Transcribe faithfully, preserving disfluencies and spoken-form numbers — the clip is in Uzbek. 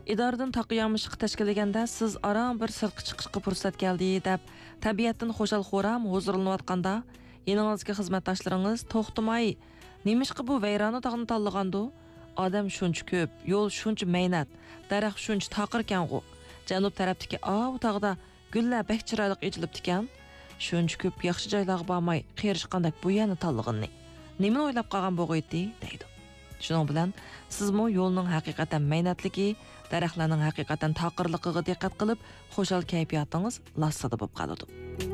idoradan taqiyamishqa tashkilaganda siz aram bir sirtqa chiqishga fursat keldi deb tabiatdan xo'shal xo'ram huzurlanayotganda yaningizga xizmatdoshlaringiz to'xtamay nemishqa bu vayrona tog'ni tanlagandi odam shuncha ko'p yo'l shuncha maynat daraxt shuncha taqirkangu janub tarafdagi av tog'da gullar bak chiroyli echilibdi ekan shuncha ko'p yaxshi joylarga bormay qerishqandak bu yana tanlaganni nimani o'ylab qolgan bo'g'aydi deydi. Shuning bilan sizmi yo'lning haqiqatan maynatligi, daraxtlarning haqiqatan taqirligiga diqqat qilib, xo'shal kayfiyatingiz lassada bo'lib qoladi.